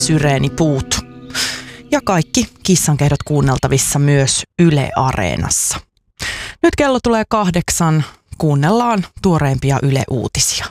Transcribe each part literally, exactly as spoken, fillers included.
Syreenipuut. Ja kaikki kissankehdot kuunneltavissa myös Yle Areenassa. Nyt kello tulee kahdeksan. Kuunnellaan tuoreimpia Yle-uutisia.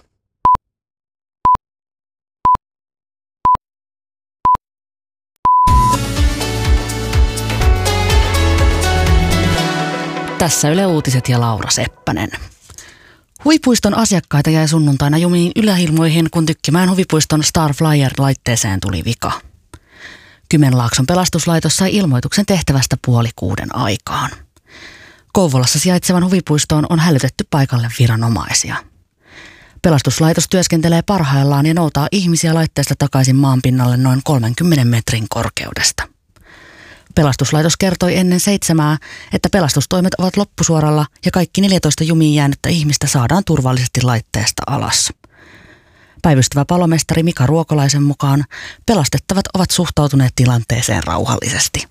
Tässä Yle Uutiset ja Laura Seppänen. Huvipuiston asiakkaita jäi sunnuntaina jumiin yläilmoihin, kun Tykkimään huvipuiston Star Flyer-laitteeseen tuli vika. Kymenlaakson pelastuslaitos sai ilmoituksen tehtävästä puoli kuuden aikaan. Kouvolassa sijaitsevan huvipuistoon on hälytetty paikalle viranomaisia. Pelastuslaitos työskentelee parhaillaan ja noutaa ihmisiä laitteesta takaisin maanpinnalle noin kolmenkymmenen metrin korkeudesta. Pelastuslaitos kertoi ennen seitsemää, että pelastustoimet ovat loppusuoralla ja kaikki neljätoista jumiin jäänyttä ihmistä saadaan turvallisesti laitteesta alas. Päivystävä palomestari Mika Ruokolaisen mukaan pelastettavat ovat suhtautuneet tilanteeseen rauhallisesti.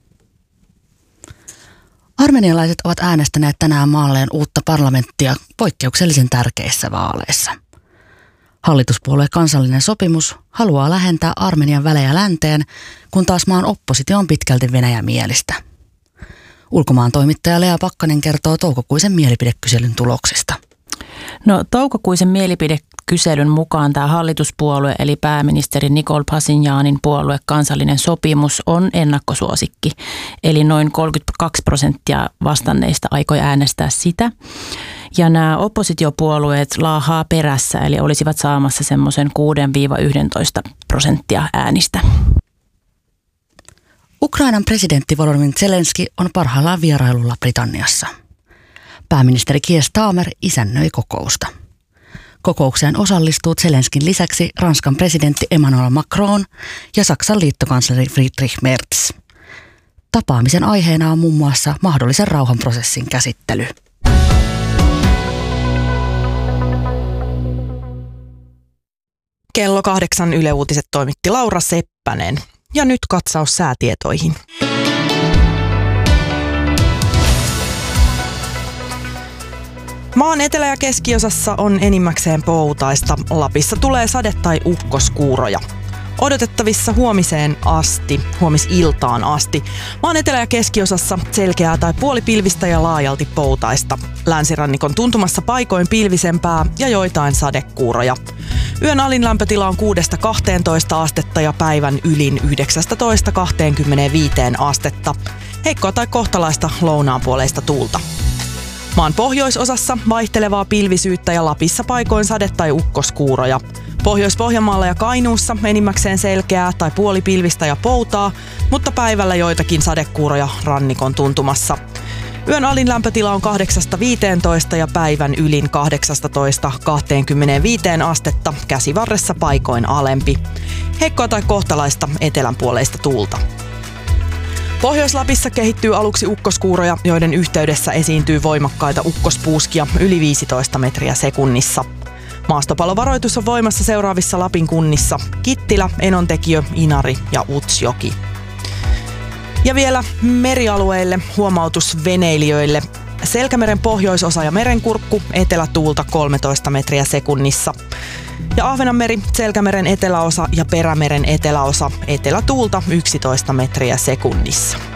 Armenialaiset ovat äänestäneet tänään maalleen uutta parlamenttia poikkeuksellisen tärkeissä vaaleissa. Hallituspuolue Kansallinen sopimus haluaa lähentää Armenian välejä länteen, kun taas maan oppositio on pitkälti venäjämielistä. Ulkomaan toimittaja Lea Pakkanen kertoo toukokuisen mielipidekyselyn tuloksista. No toukokuisen mielipidekyselyn mukaan tämä hallituspuolue eli pääministeri Nikol Pashinjanin puolue Kansallinen sopimus on ennakkosuosikki. Eli noin kolmekymmentäkaksi prosenttia vastanneista aikoi äänestää sitä. Ja nämä oppositiopuolueet laahaa perässä, eli olisivat saamassa semmoisen kuudesta yhteentoista prosenttia äänistä. Ukrainan presidentti Volodymyr Zelenski on parhaillaan vierailulla Britanniassa. Pääministeri Keir Starmer isännöi kokousta. Kokoukseen osallistuu Zelenskin lisäksi Ranskan presidentti Emmanuel Macron ja Saksan liittokansleri Friedrich Merz. Tapaamisen aiheena on muun muassa mahdollisen rauhanprosessin käsittely. Kello kahdeksan Yle Uutiset toimitti Laura Seppänen. Ja nyt katsaus säätietoihin. Maan etelä- ja keskiosassa on enimmäkseen poutaista. Lapissa tulee sade- tai ukkoskuuroja. Odotettavissa huomiseen asti, huomisiltaan asti. Maan etelä- ja keskiosassa selkeää tai puolipilvistä ja laajalti poutaista. Länsirannikon tuntumassa paikoin pilvisempää ja joitain sadekuuroja. Yön alin lämpötila on kuudesta kahteentoista astetta ja päivän ylin yhdeksästätoista kahteenkymmeneenviiteen astetta. Heikkoa tai kohtalaista lounaanpuoleista tuulta. Maan pohjoisosassa vaihtelevaa pilvisyyttä ja Lapissa paikoin sade- tai ukkoskuuroja. Pohjois-Pohjanmaalla ja Kainuussa enimmäkseen selkeää tai puolipilvistä ja poutaa, mutta päivällä joitakin sadekuuroja rannikon tuntumassa. Yön alin lämpötila on kahdeksasta viiteentoista ja päivän ylin kahdeksastatoista kahteenkymmeneenviiteen astetta, käsivarressa paikoin alempi. Heikkoa tai kohtalaista etelänpuoleista tuulta. Pohjois-Lapissa kehittyy aluksi ukkoskuuroja, joiden yhteydessä esiintyy voimakkaita ukkospuuskia yli viisitoista metriä sekunnissa. Maastopalovaroitus on voimassa seuraavissa Lapin kunnissa: Kittilä, Enontekiö, Inari ja Utsjoki. Ja vielä merialueille huomautus veneilijöille. Selkämeren pohjoisosa ja merenkurkku, etelätuulta kolmetoista metriä sekunnissa. Ja Ahvenanmeri, Selkämeren eteläosa ja Perämeren eteläosa, etelätuulta yksitoista metriä sekunnissa.